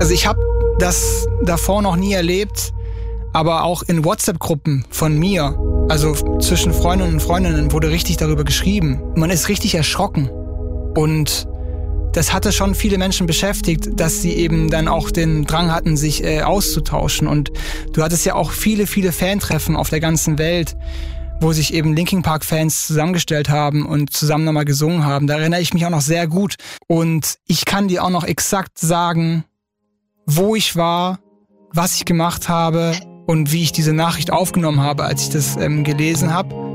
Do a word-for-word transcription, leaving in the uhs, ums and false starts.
Also ich habe das davor noch nie erlebt, aber auch in WhatsApp-Gruppen von mir, also zwischen Freundinnen und Freundinnen, wurde richtig darüber geschrieben. Man ist richtig erschrocken. Und das hatte schon viele Menschen beschäftigt, dass sie eben dann auch den Drang hatten, sich äh, auszutauschen. Und du hattest ja auch viele, viele Fantreffen auf der ganzen Welt, wo sich eben Linkin Park-Fans zusammengestellt haben und zusammen nochmal gesungen haben. Da erinnere ich mich auch noch sehr gut. Und ich kann dir auch noch exakt sagen, wo ich war, was ich gemacht habe und wie ich diese Nachricht aufgenommen habe, als ich das ähm, gelesen habe.